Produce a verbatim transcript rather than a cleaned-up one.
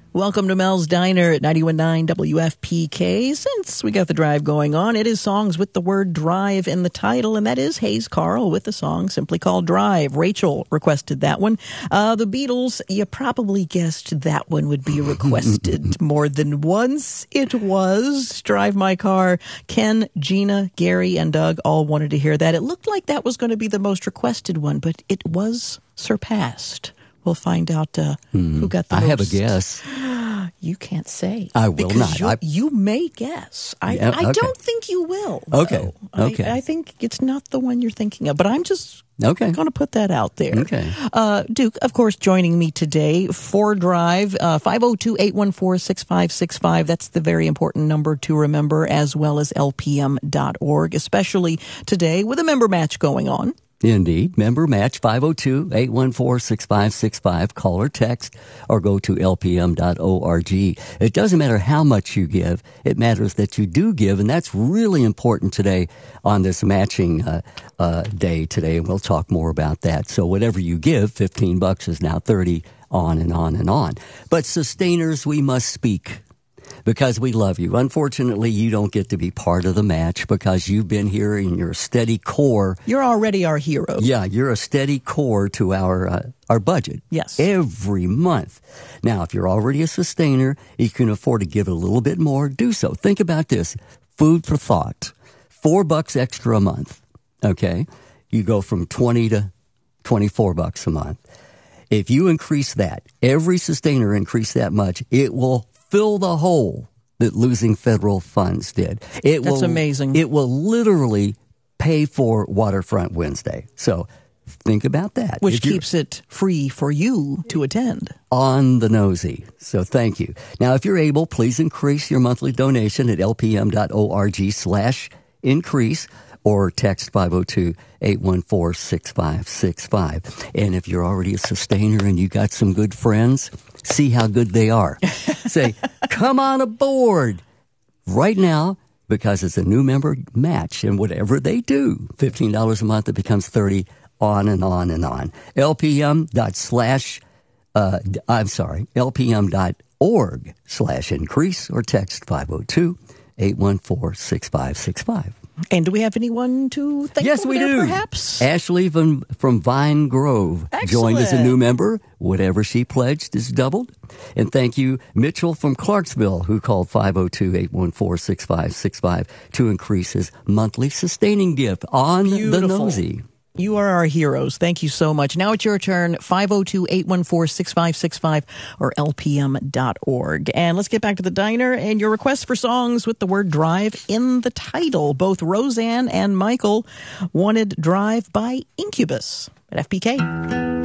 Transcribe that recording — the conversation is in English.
Welcome to Mel's Diner at ninety-one point nine W F P K. Since we got the drive going on, it is songs with the word drive in the title, and that is Hayes Carll with the song simply called Drive. Rachel requested that one. Uh, the Beatles, you probably guessed that one would be requested more than once. It was Drive My Car. Ken, Gina, Gary, and Doug all wanted to hear that. It looked like that was going to be the most requested one, but it was surpassed. We'll find out uh, hmm. who got the I most. have a guess. You can't say. I will not. You, I, you may guess. I, yeah, okay. I don't think you will. Okay. Though. Okay. I, I think it's not the one you're thinking of, but I'm just okay. going to put that out there. Okay. Uh, Duke, of course, joining me today for Drive, uh, five oh two, eight one four, six five six five. That's the very important number to remember, as well as L P M dot org, especially today with a member match going on. Indeed. Member match five oh two, eight one four, six five six five. Call or text or go to L P M dot org. It doesn't matter how much you give. It matters that you do give, and that's really important today on this matching uh, uh, day today, and we'll talk more about that. So whatever you give, fifteen bucks is now thirty, on and on and on. But sustainers, we must speak. Because we love you. Unfortunately, you don't get to be part of the match because you've been here in your steady core. You're already our hero. Yeah, you're a steady core to our uh, our budget. Yes. Every month. Now, if you're already a sustainer, you can afford to give a little bit more, do so. Think about this. Food for thought. Four bucks extra a month. Okay? You go from twenty to twenty-four bucks a month. If you increase that, every sustainer increase that much, it will fill the hole that losing federal funds did. It That's will, amazing. It will literally pay for Waterfront Wednesday. So think about that. Which keeps it free for you to attend. On the nosy. So thank you. Now, if you're able, please increase your monthly donation at L P M dot org slash increase or text five oh two, eight one four, six five six five. And if you're already a sustainer and you got some good friends, see how good they are. Say, come on aboard right now because it's a new member match. And whatever they do, fifteen dollars a month, it becomes thirty, on and on and on. L P M dot slash, uh, I'm sorry, L P M dot org slash increase or text five oh two, eight one four, six five six five. And do we have anyone to thank? Yes, we there, do. Perhaps Ashley from, from Vine Grove Excellent. joined as a new member. Whatever she pledged is doubled. And thank you, Mitchell from Clarksville, who called five oh two, eight one four, six five six five to increase his monthly sustaining gift on Beautiful. the nosy. You are our heroes. Thank you so much. Now it's your turn, five oh two, eight one four, six five six five or L P M dot org. And let's get back to the diner and your requests for songs with the word drive in the title. Both Roseanne and Michael wanted Drive by Incubus at F P K.